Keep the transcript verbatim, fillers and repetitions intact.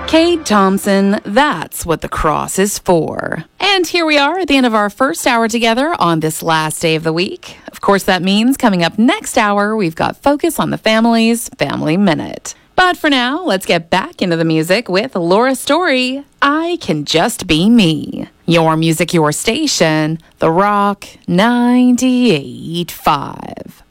Cade Thompson, that's what the cross is for. And here we are at the end of our first hour together on this last day of the week. Of course, that means coming up next hour, we've got Focus on the Family's Family Minute. But for now, let's get back into the music with Laura Story, I Can Just Be Me. Your music, your station, The Rock ninety-eight point five.